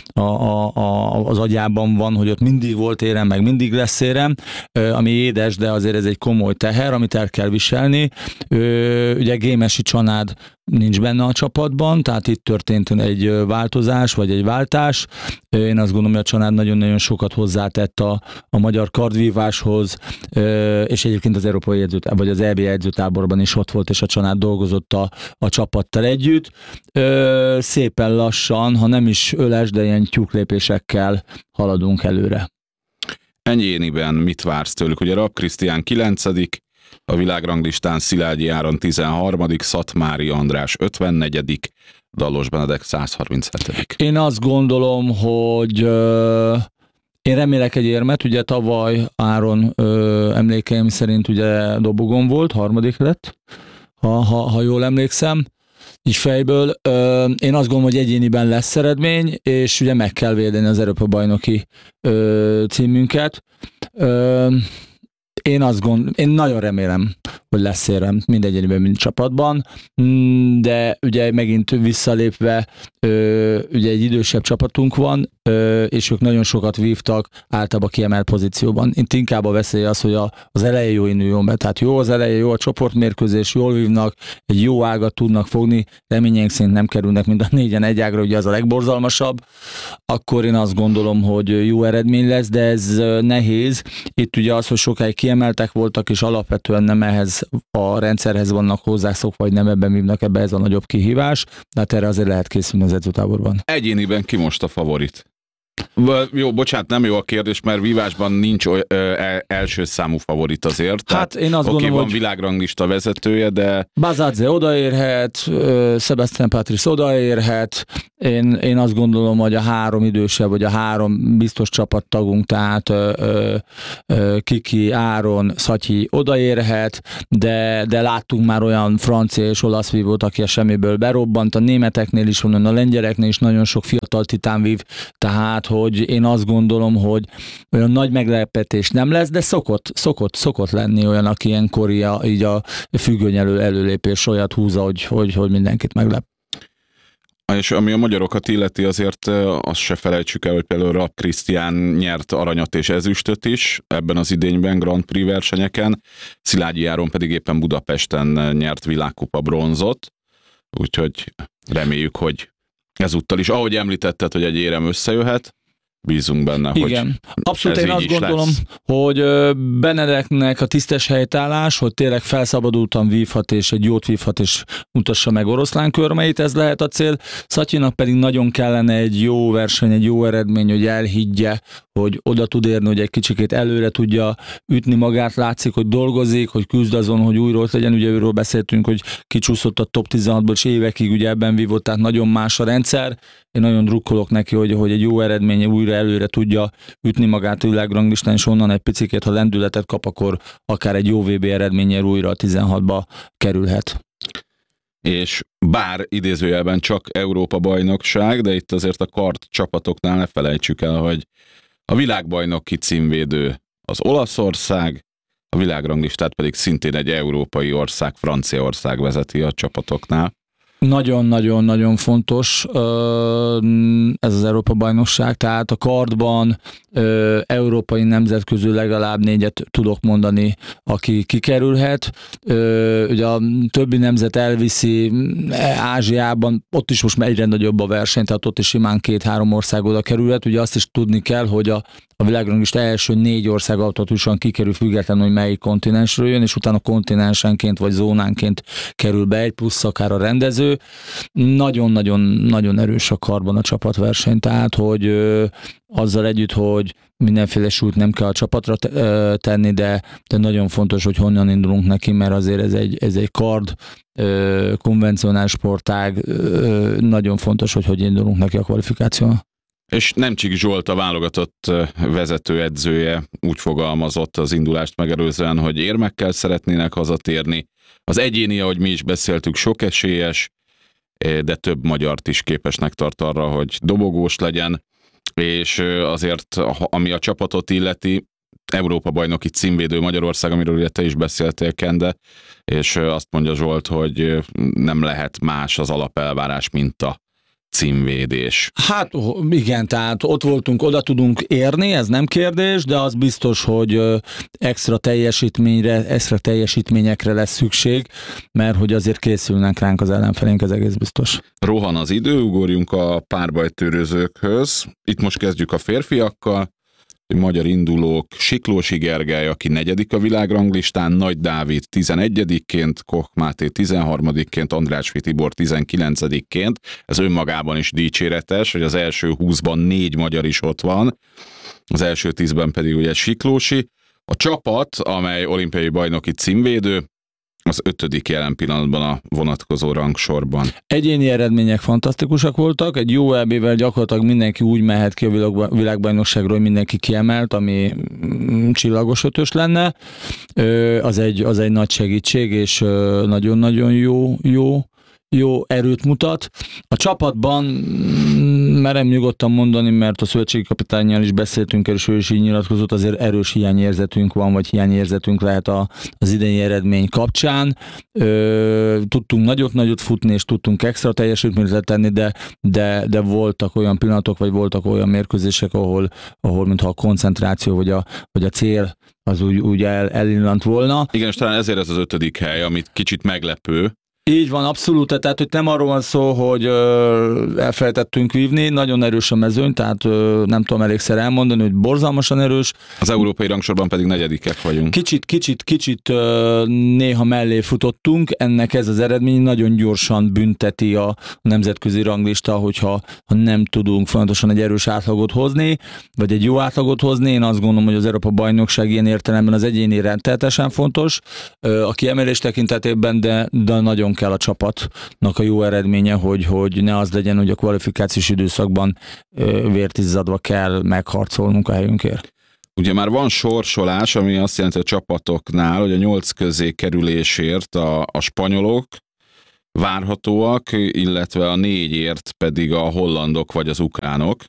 az agyában van, hogy ott mindig volt érem, meg mindig lesz érem, ami édes, de azért ez egy komoly teher, amit el kell viselni. Ugye Gémesi Csanád nincs benne a csapatban, tehát itt történt egy változás, vagy egy váltás. Én azt gondolom, hogy a Csanád nagyon-nagyon sokat hozzátett a magyar kardvíváshoz, és egyébként az európai vagy az EB edzőtáborban is ott volt, és a Csanád dolgozott a csapattal együtt. Szépen lassan, ha nem is öles, de ilyen tyúklépésekkel haladunk előre. Enyéniben mit vársz tőlük? Ugye Rapp Krisztián 9., a világranglistán Szilágyi Áron 13., Szatmári András 54., Dallos Benedek 137. Én azt gondolom, hogy én remélek egy érmet, ugye tavaly Áron emlékeim szerint ugye dobogon volt, 3. lett, ha jól emlékszem, így fejből. Én azt gondolom, hogy egyéniben lesz eredmény, és ugye meg kell védeni az Európa-bajnoki címünket. Én nagyon remélem, hogy lesz érem mind egyéniben, mind csapatban, de ugye megint visszalépve, ugye egy idősebb csapatunk van, és ők nagyon sokat vívtak általában kiemelt pozícióban. Itt inkább a veszély az, hogy az eleje jó induljon be. Tehát jó az eleje, jó a csoportmérkőzés, jól vívnak, egy jó ágat tudnak fogni, reményeink szerint nem kerülnek mind a 4-en egy ágra, ugye az a legborzalmasabb, akkor én azt gondolom, hogy jó eredmény lesz, de ez nehéz. Itt ugye az, hogy sokáig kiemeltek voltak, és alapvetően nem ehhez a rendszerhez vannak hozzászokva, vagy nem ebben vívnak, ebbe ez a nagyobb kihívás, de hát erre azért lehet készülni az edzőtáborban. Egyéniben ki most a favorit? Jó, bocsánat, nem jó a kérdés, mert vívásban nincs első számú favorit azért. Hát én azt gondolom, van hogy világranglista vezetője, de... Bazadze odaérhet, Sebastian Patrice odaérhet, én azt gondolom, hogy a 3 idősebb, vagy a 3 biztos csapattagunk, tehát Kiki, Áron, Szatyi odaérhet, de láttunk már olyan francia és olasz vívót, aki a semmiből berobbant, a németeknél is van, a lengyeleknél is nagyon sok fiatal titán vív, tehát hogy én azt gondolom, hogy olyan nagy meglepetés nem lesz, de szokott lenni olyan, aki ilyenkor így a függöny előlépés olyat húzza, hogy mindenkit meglep. És ami a magyarokat illeti, azért azt se felejtsük el, hogy például Rapp Krisztián nyert aranyat és ezüstöt is ebben az idényben Grand Prix versenyeken, Szilágyi Áron pedig éppen Budapesten nyert világkupa bronzot, úgyhogy reméljük, hogy ezúttal is, ahogy említetted, hogy egy érem összejöhet, bízunk benne, igen. Hogy abszolút ez én így azt is gondolom, lesz. hogy Benedeknek a tisztes helytállás, hogy tényleg felszabadultan vívhat, és egy jót vívhat, és mutassa meg oroszlán körmeit, ez lehet a cél. Szatyinak pedig nagyon kellene egy jó verseny, egy jó eredmény, hogy elhiggye, hogy oda tud érni, hogy egy kicsikét előre tudja ütni magát, látszik, hogy dolgozik, hogy küzd azon, hogy újra ott legyen. Ugye őről beszéltünk, hogy kicsúszott a top 16-ból, és évekig ugye ebben vívott, tehát nagyon más a rendszer. Én nagyon drukkolok neki, hogy egy jó eredmény újra előre tudja ütni magát a világranglistán, és onnan egy picikét, ha lendületet kap, akkor akár egy jó VB eredménnyel újra a 16-ba kerülhet. És bár idézőjelben csak Európa bajnokság, de itt azért a kart csapatoknál ne felejtsük el, hogy a világbajnoki címvédő az Olaszország, a világranglistát pedig szintén egy európai ország, Franciaország vezeti a csapatoknál. Nagyon-nagyon-nagyon fontos ez az Európa-bajnokság, tehát a kardban európai nemzet közül legalább 4-et tudok mondani, aki kikerülhet. Ugye a többi nemzet elviszi Ázsiában, ott is most egyre nagyobb a verseny, tehát ott is simán 2-3 ország oda kerülhet. Ugye azt is tudni kell, hogy a világranglista első 4 ország automatikusan kikerül, függetlenül, hogy melyik kontinensről jön, és utána kontinensenként vagy zónánként kerül be egy plusz akár a rendező. Nagyon erős a karban a csapatverseny, tehát hogy azzal együtt, hogy mindenféle súlyt nem kell a csapatra tenni, de nagyon fontos, hogy honnan indulunk neki, mert azért ez egy kard, konvencionális sportág, nagyon fontos, hogy indulunk neki a kvalifikációval. És Nemcsik Zsolt, a válogatott vezetőedzője úgy fogalmazott az indulást megelőzően, hogy érmekkel szeretnének hazatérni. Az egyéni, ahogy mi is beszéltük, sok esélyes, de több magyart is képesnek tart arra, hogy dobogós legyen, és azért, ami a csapatot illeti, Európa-bajnoki címvédő Magyarország, amiről ugye te is beszéltél, Kende, és azt mondja Zsolt, hogy nem lehet más az alapelvárás, mint a címvédés. Hát igen, tehát ott voltunk, oda tudunk érni, ez nem kérdés, de az biztos, hogy extra teljesítményekre lesz szükség, mert hogy azért készülnek ránk az ellenfelénk, ez egész biztos. Rohan az idő, ugorjunk a párbajtőrözőkhöz. Itt most kezdjük a férfiakkal. Magyar indulók: Siklósi Gergely, aki 4. a világranglistán, Nagy Dávid 11-ként, Koch Máté 13-ként, Andrássy Tibor 19-ként. Ez önmagában is dicséretes, hogy az első 20-ban 4 magyar is ott van, az első 10-ben pedig ugye Siklósi. A csapat, amely olimpiai bajnoki címvédő, az 5. jelen pillanatban a vonatkozó rangsorban. Egyéni eredmények fantasztikusak voltak, egy jó EB-vel gyakorlatilag mindenki úgy mehet ki a világbajnokságról, hogy mindenki kiemelt, ami csillagos 5-ös lenne. Az egy nagy segítség, és nagyon-nagyon jó jó erőt mutat. A csapatban merem nyugodtan mondani, mert a szövetségi kapitánnyal is beszéltünk, és ő is így nyilatkozott, azért erős hiányérzetünk van, vagy hiányérzetünk lehet az idei eredmény kapcsán. Tudtunk nagyot futni, és tudtunk extra teljesítményt tenni, de voltak olyan pillanatok, vagy voltak olyan mérkőzések, ahol mintha a koncentráció, vagy a cél az úgy elillant volna. Igen, és talán ezért ez az 5. hely, amit kicsit meglepő. Így van, abszolút, tehát hogy nem arról van szó, hogy elfelejtettünk vívni, nagyon erős a mezőny, tehát nem tudom elégszer elmondani, hogy borzalmasan erős. Az európai rangsorban pedig 4. vagyunk. Kicsit néha mellé futottunk, ennek ez az eredmény nagyon gyorsan bünteti a nemzetközi ranglista, hogyha nem tudunk fontosan egy erős átlagot hozni, vagy egy jó átlagot hozni. Én azt gondolom, hogy az Európa-bajnokság ilyen értelemben az egyéni rendteletesen fontos, a kiemelés tekintetében, de nagyon kell a csapatnak a jó eredménye, hogy ne az legyen, hogy a kvalifikációs időszakban vértizzadva kell megharcolnunk a helyünkért. Ugye már van sorsolás, ami azt jelenti a csapatoknál, hogy a 8 közé kerülésért a spanyolok várhatóak, illetve a 4-ért pedig a hollandok vagy az ukránok.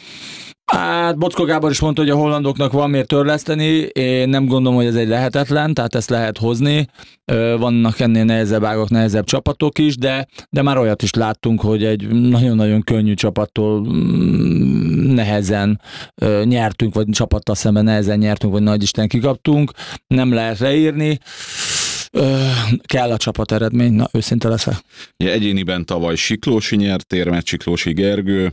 Hát Boczko Gábor is mondta, hogy a hollandoknak van miért törleszteni, én nem gondolom, hogy ez egy lehetetlen, tehát ezt lehet hozni. Vannak ennél nehezebb ágak, nehezebb csapatok is, de már olyat is láttunk, hogy egy nagyon-nagyon könnyű csapattól nehezen nyertünk, vagy csapattal szemben nehezen nyertünk, vagy nagy Isten kikaptunk. Nem lehet leírni. Kell a csapat eredmény, na őszinte leszek. Ja, egyéniben tavaly Siklósi nyert érmet, Siklósi Gergő,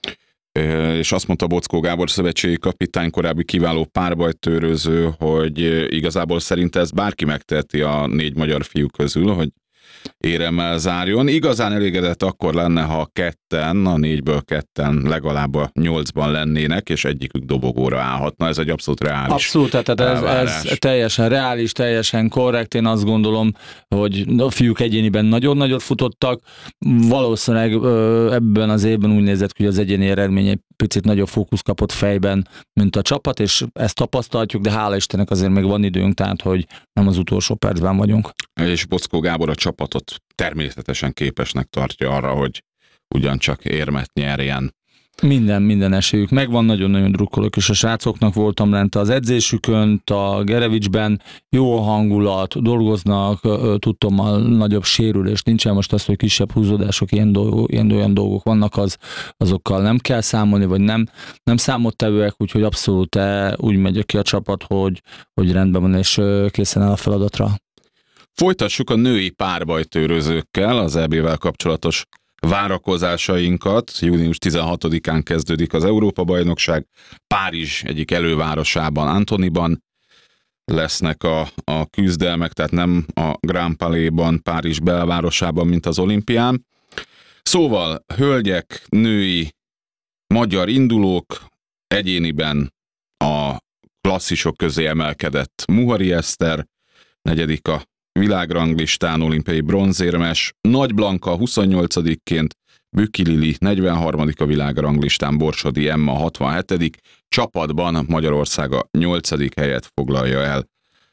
és azt mondta Boczko Gábor szövetségi kapitány, korábbi kiváló párbajtőröző, hogy igazából szerint ezt bárki megteheti a 4 magyar fiú közül, hogy éremmel zárjon. Igazán elégedett akkor lenne, ha a 4-ből ketten legalább a 8-ban lennének, és egyikük dobogóra állhatna. Ez egy abszolút reális. Abszolút, tehát ez teljesen reális, teljesen korrekt. Én azt gondolom, hogy a fiúk egyéniben nagyon-nagyot futottak. Valószínűleg ebben az évben úgy nézett, hogy az egyéni eredmény egy picit nagyobb fókusz kapott fejben, mint a csapat, és ezt tapasztaljuk, de hála Istennek azért még van időnk, tehát hogy nem az utolsó percben vagyunk. És Boczko Gábor a csapatot természetesen képesnek tartja arra, hogy ugyancsak érmet nyerjen. Minden esélyük megvan, nagyon-nagyon drukkolok, és a srácoknak voltam lent az edzésükön, a Gerevicsben, jó a hangulat, dolgoznak, tudtommal nagyobb sérülés, nincsen most az, hogy kisebb húzódások, olyan dolgok vannak, azokkal nem kell számolni, vagy nem számottevőek, úgyhogy abszolút úgy megy ki a csapat, hogy rendben van, és készen áll a feladatra. Folytassuk a női párbajtőrözőkkel az EB-vel kapcsolatos várakozásainkat. Június 16-án kezdődik az Európa-bajnokság. Párizs egyik elővárosában, Antonyban lesznek a küzdelmek, tehát nem a Grand Palais-ban, Párizs belvárosában, mint az olimpián. Szóval hölgyek, női, magyar indulók, egyéniben a klasszisok közé emelkedett Muhari Eszter, 4. a világranglistán, olimpiai bronzérmes, Nagy Blanka 28-ként, Bükki Lili 43. a világranglistán, Borsodi Emma 67. Csapatban Magyarország a 8. helyet foglalja el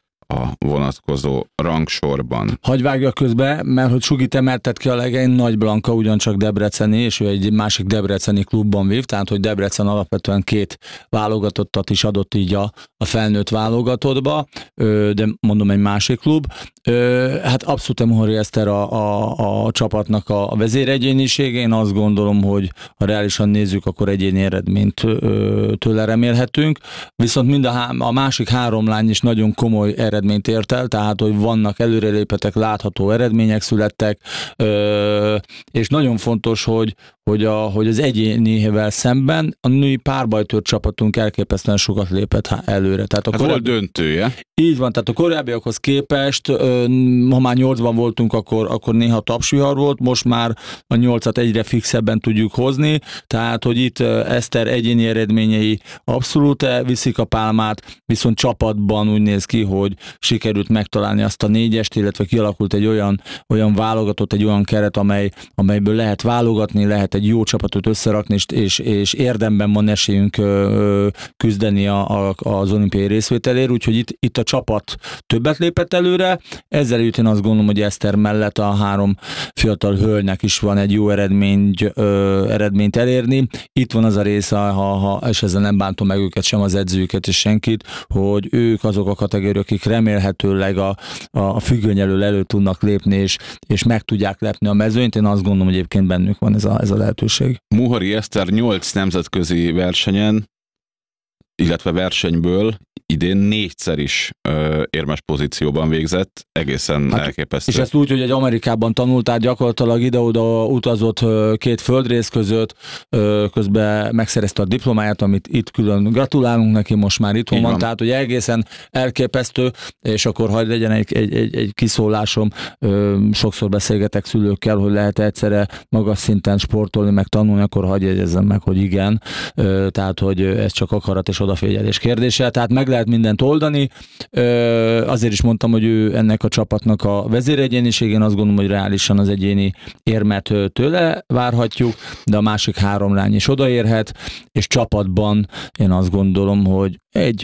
a vonatkozó rangsorban. Hagy vágja közbe, mert hogy Sugit emeltet ki a legény, Nagy Blanka ugyancsak debreceni, és ő egy másik debreceni klubban vív, tehát hogy Debrecen alapvetően 2 válogatottat is adott így a felnőtt válogatottba, de mondom egy másik klub. Hát abszolút Muhari Eszter a csapatnak a vezéregyénisége, én azt gondolom, hogy ha reálisan nézzük, akkor egyéni eredményt tőle remélhetünk, viszont a másik 3 lány is nagyon komoly eredményt ért el, tehát hogy vannak előrelépetek, látható eredmények születtek, és nagyon fontos, hogy az egyénivel szemben a női párbajtőr csapatunk elképesztően sokat lépett előre. Tehát volt döntője. Így van, tehát a korábbiakhoz képest, ha már 8-ban voltunk, akkor néha tapsvihar volt, most már a 8-at egyre fixebben tudjuk hozni, tehát hogy itt Eszter egyéni eredményei abszolút viszik a pálmát, viszont csapatban úgy néz ki, hogy sikerült megtalálni azt a 4-est, illetve kialakult egy olyan válogatott, egy olyan keret, amelyből lehet válogatni, lehet lehet egy jó csapatot összerakni, és érdemben van esélyünk küzdeni az olimpiai részvételért, úgyhogy itt a csapat többet lépett előre. Ezzel együtt én azt gondolom, hogy Eszter mellett a 3 fiatal hölgynek is van egy jó eredményt elérni. Itt van az a része, és ezzel nem bántom meg őket, sem az edzőket és senkit, hogy ők azok a kategóriák, akik remélhetőleg a függöny elől tudnak lépni, és meg tudják lepni a mezőnyt. Én azt gondolom, hogy egyébként bennük van ez a lehetőség. Muhari Eszter 8 nemzetközi versenyen, illetve versenyből idén 4-szer is érmes pozícióban végzett, egészen elképesztő. És ezt úgy, hogy egy Amerikában tanult, tehát gyakorlatilag ide-oda utazott 2 földrész között, közben megszerezte a diplomáját, amit itt külön gratulálunk neki, most már itthon van, tehát hogy egészen elképesztő, és akkor hadd legyen egy kiszólásom, sokszor beszélgetek szülőkkel, hogy lehet egyszerre magas szinten sportolni, meg tanulni, akkor hadd jegyezzem meg, hogy igen, tehát hogy ez csak akarat és odafigyelés kérdése, tehát meg lehet mindent oldani. Azért is mondtam, hogy ő ennek a csapatnak a vezéregyéniség, én azt gondolom, hogy reálisan az egyéni érmet tőle várhatjuk, de a másik 3 lány is odaérhet, és csapatban én azt gondolom, hogy egy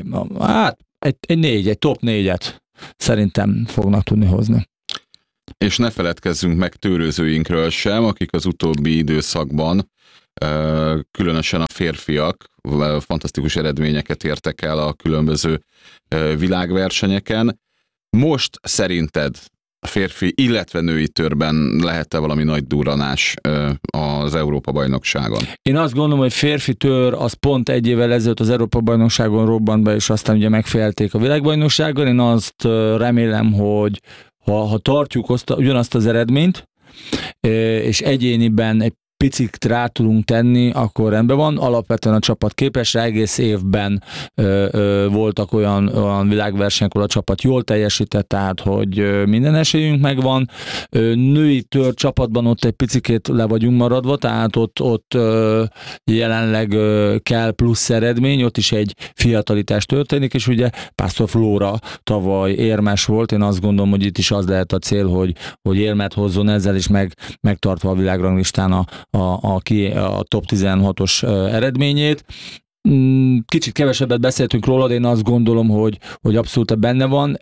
top 4-et szerintem fognak tudni hozni. És ne feledkezzünk meg tőrözőinkről sem, akik az utóbbi időszakban, különösen a férfiak fantasztikus eredményeket értek el a különböző világversenyeken. Most szerinted a férfi, illetve női törben lehet-e valami nagy durranás az Európa-bajnokságon? Én azt gondolom, hogy férfi tör az pont 1 évvel ezelőtt az Európa-bajnokságon robbant be, és aztán ugye megfejelték a világbajnokságon. Én azt remélem, hogy ha tartjuk ugyanazt az eredményt, és egyéniben egy picit rá tudunk tenni, akkor rendben van. Alapvetően a csapat képes rá, egész évben voltak olyan világversenyek, ahol a csapat jól teljesített, tehát hogy minden esélyünk megvan. Női tör csapatban ott egy picikét le vagyunk maradva, tehát ott jelenleg kell plusz eredmény, ott is egy fiatalitás történik, és ugye Pásztor Flóra tavaly érmes volt, én azt gondolom, hogy itt is az lehet a cél, hogy érmet hozzon ezzel is megtartva a világranglistán a top 16-os eredményét. Kicsit kevesebbet beszéltünk róla, de én azt gondolom, hogy abszolút benne van.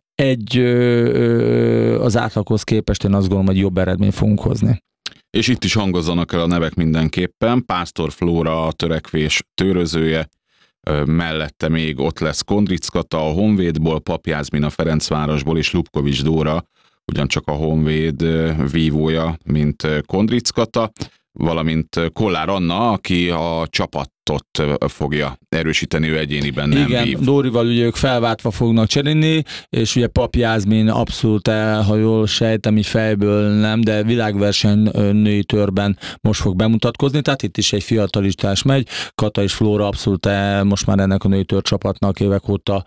Az átlaghoz képest én azt gondolom, hogy jobb eredményt fogunk hozni. És itt is hangozzanak el a nevek mindenképpen. Pásztor Flóra a törekvés tőrözője, mellette még ott lesz Kondric Kata a Honvédból, Pap Jászmin a Ferencvárosból, és Lubkovics Dóra, ugyancsak a Honvéd vívója, mint Kondric Kata, valamint Kollár Anna, aki a csapatot fogja erősíteni, ő egyéniben nem igen, vív. Dórival ugye ők felváltva fognak cserélni, és ugye Pap Jászmin abszolút, ha jól sejtem, így fejből nem, de világverseny női törben most fog bemutatkozni, tehát itt is egy fiatalistás megy. Kata és Flóra abszolút most már ennek a női tör csapatnak évek óta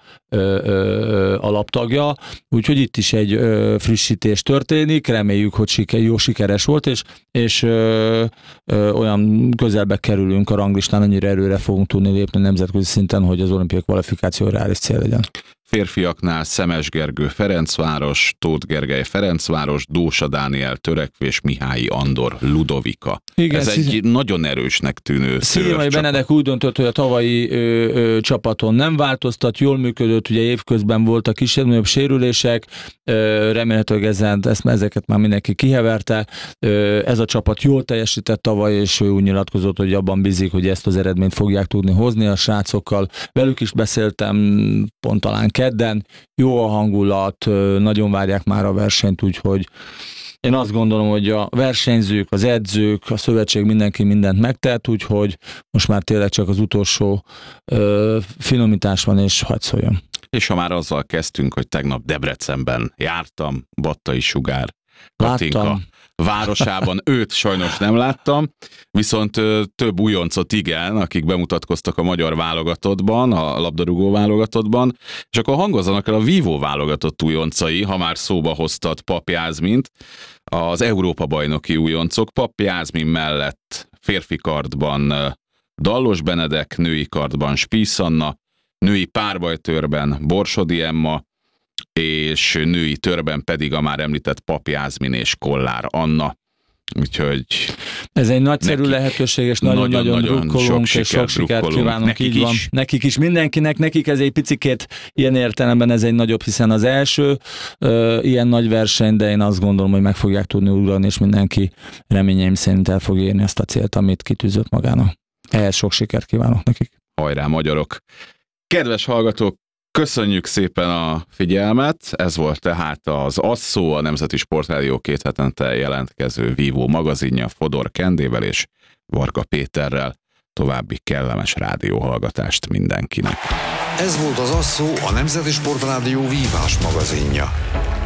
alaptagja, úgyhogy itt is egy frissítés történik, reméljük, hogy jó sikeres volt, és olyan közelbe kerülünk a ranglistán, annyira előre fogunk tudni lépni nemzetközi szinten, hogy az olimpiai kvalifikáció reális cél legyen. Férfiaknál Szemes Gergő Ferencváros, Tóth Gergely Ferencváros, Dósa Dániel Törekvés, Mihályi Andor Ludovika. Igen, ez egy nagyon erősnek tűnő Szémai Benedek úgy döntött, hogy a tavalyi csapaton nem változtat, jól működött, ugye évközben voltak kisebb-nagyobb sérülések, remélhetőleg ezeket már mindenki kiheverte. Ez a csapat jól teljesített tavaly, és ő úgy nyilatkozott, hogy abban bízik, hogy ezt az eredményt fogják tudni hozni a srácokkal. Velük is beszéltem pont talán kedden, jó a hangulat, nagyon várják már a versenyt, úgyhogy én azt gondolom, hogy a versenyzők, az edzők, a szövetség mindenki mindent megtehet, úgyhogy most már tényleg csak az utolsó finomítás van, és hadd szóljon. És ha már azzal kezdtünk, hogy tegnap Debrecenben jártam, Battai Sugár Katinka városában, őt sajnos nem láttam, viszont több újoncot igen, akik bemutatkoztak a magyar válogatottban, a labdarúgó válogatottban, és akkor hangozzanak el a vívó válogatott újoncai, ha már szóba hoztad Pap Jászmint, az Európa-bajnoki újoncok. Pap Jászmin mellett férfi kardban Dallos Benedek, női kardban Spiess Anna, női párbajtőrben Borsodi Emma, és női törben pedig a már említett Pap Jászmin és Kollár Anna. Úgyhogy ez egy nagyszerű nekik lehetőség, és nagyon-nagyon drukkolunk, és sok sikert kívánunk, nekik így van. is. Nekik is, mindenkinek, nekik ez egy picikét ilyen értelemben ez egy nagyobb, hiszen az első ilyen nagy verseny, de én azt gondolom, hogy meg fogják tudni ugrani, és mindenki reményeim szerint el fog érni ezt a célt, amit kitűzött magának. Ehhez sok sikert kívánok nekik. Hajrá, magyarok! Kedves hallgatók, köszönjük szépen a figyelmet, ez volt tehát az Asszó, a Nemzeti Sportrádió 2 hetente jelentkező vívó magazinja Fodor Kendével és Varga Péterrel. További kellemes rádióhallgatást mindenkinek. Ez volt az Asszó, a Nemzeti Sportrádió vívás magazinja.